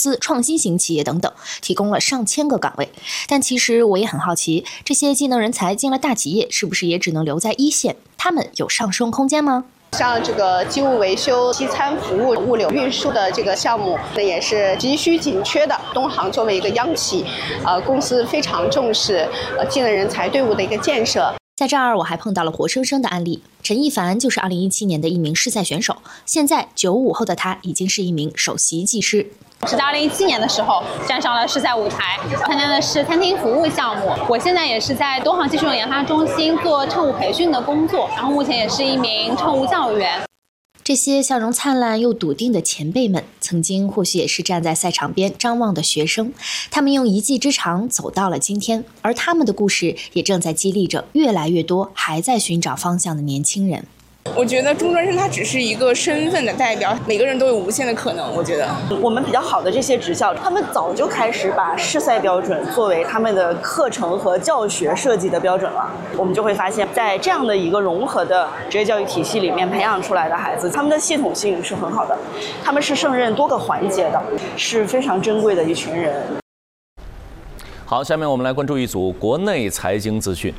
司、创新型企业等等，提供了上千个岗位。但其实我也很好奇，这些技能人才进了大企业，是不是也只能留在一线？他们有上升空间吗？ 像这个机务维修、西餐服务、物流运输的这个项目，那也是急需紧缺的。东航作为一个央企，公司非常重视技能人才队伍的一个建设。 在这儿我还碰到了活生生的案例，陈一凡就是2017年的一名试赛选手，现在95后的他已经是一名首席技师。 是在2017年的时候站上了试赛舞台，参加的是餐厅服务项目。我现在也是在东航技术研发中心做乘务培训的工作，然后目前也是一名乘务教育员。 这些笑容灿烂又笃定的前辈们，曾经或许也是站在赛场边张望的学生，他们用一技之长走到了今天，而他们的故事也正在激励着越来越多还在寻找方向的年轻人。 我觉得中专生他只是一个身份的代表，每个人都有无限的可能。我觉得我们比较好的这些职校，他们早就开始把试赛标准作为他们的课程和教学设计的标准了。我们就会发现，在这样的一个融合的职业教育体系里面培养出来的孩子，他们的系统性是很好的，他们是胜任多个环节的，是非常珍贵的一群人。 好，下面我们来关注一组国内财经资讯。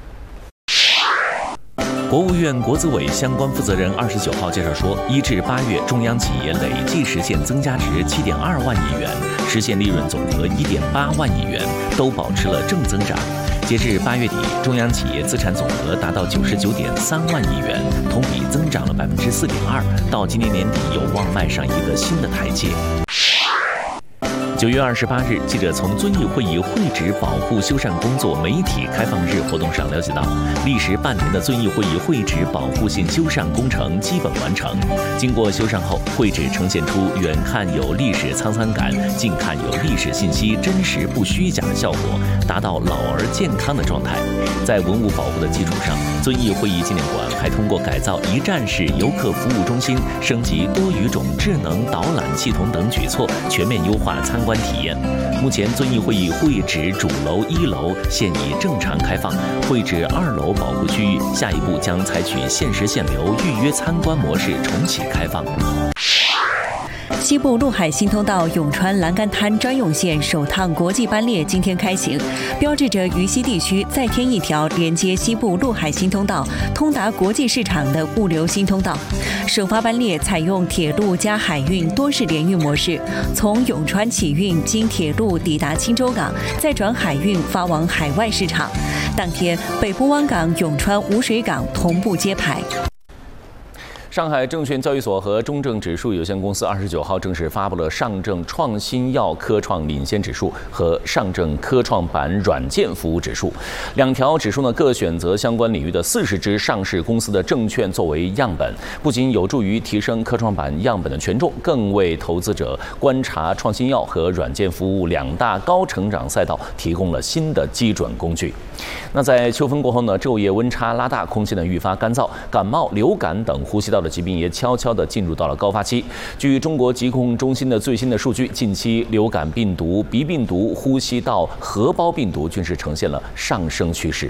国务院国资委相关负责人29号介绍说，1至8月，中央企业累计实现增加值7.2万亿元，实现利润总额1.8万亿元，都保持了正增长。截至8月底，中央企业资产总额达到99.3万亿元，同比增长了4.2%，到今年年底有望迈上一个新的台阶。9月28日，记者从遵义会议会址保护修缮工作媒体开放日活动上了解到，历时半年的遵义会议会址保护性修缮工程基本完成。经过修缮后，会址呈现出远看有历史沧桑感，近看有历史信息真实不虚假的效果，达到老而健康的状态。在文物保护的基础上，遵义会议纪念馆还通过改造一站式游客服务中心、升级多语种智能导览系统等举措，全面优化参观体验。目前遵义会议会址主楼1楼现已正常开放，会址2楼保护区域下一步将采取限时限流预约参观模式重启开放。 西部陆海新通道永川栏杆滩专用线首趟国际班列今天开行，标志着渝西地区再添一条连接西部陆海新通道、通达国际市场的物流新通道。首发班列采用铁路加海运多式联运模式，从永川起运，经铁路抵达青州港，再转海运发往海外市场。当天，北部湾港、永川污水港同步揭牌。 上海证券交易所和中证指数有限公司29号正式发布了上证创新药科创领先指数和上证科创板软件服务指数两条指数呢，各选择相关领域的40只上市公司的证券作为样本，不仅有助于提升科创板样本的权重，更为投资者观察创新药和软件服务两大高成长赛道提供了新的基准工具。那在秋风过后呢，昼夜温差拉大，空气呢愈发干燥，感冒、流感等呼吸道的疾病也悄悄地进入到了高发期。据中国疾控中心的最新的数据，近期流感病毒、鼻病毒、呼吸道合胞病毒均是呈现了上升趋势。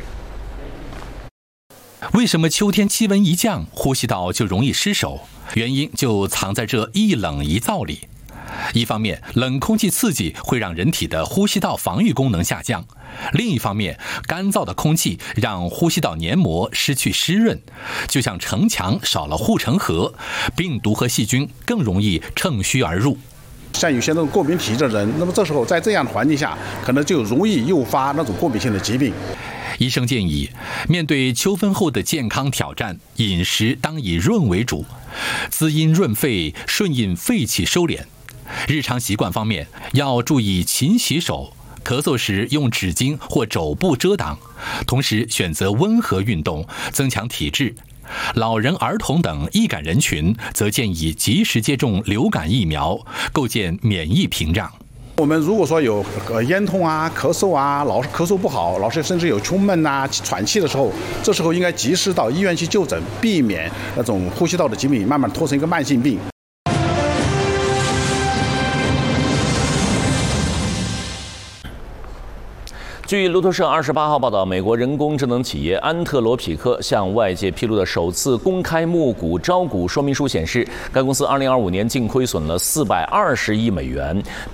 为什么秋天气温一降，呼吸道就容易失守？原因就藏在这一冷一燥里。一方面，冷空气刺激会让人体的呼吸道防御功能下降；另一方面，干燥的空气让呼吸道黏膜失去湿润，就像城墙少了护城河，病毒和细菌更容易乘虚而入。 像有些那种过敏体质的人，那么这时候在这样的环境下，可能就容易诱发那种过敏性的疾病。 医生建议，面对秋分后的健康挑战，饮食当以润为主，滋阴润肺，顺应肺气收敛。日常习惯方面，要注意勤洗手，咳嗽时用纸巾或肘部遮挡，同时选择温和运动，增强体质。老人、儿童等易感人群，则建议及时接种流感疫苗，构建免疫屏障。 我们如果说有咽痛啊、咳嗽啊，老是咳嗽不好，老是甚至有胸闷啊、喘气的时候，这时候应该及时到医院去就诊，避免那种呼吸道的疾病慢慢拖成一个慢性病。 据路透社28号报道，美国人工智能企业安特罗匹克向外界披露的首次公开募股招股说明书显示，该公司2025年净亏损了420亿美元，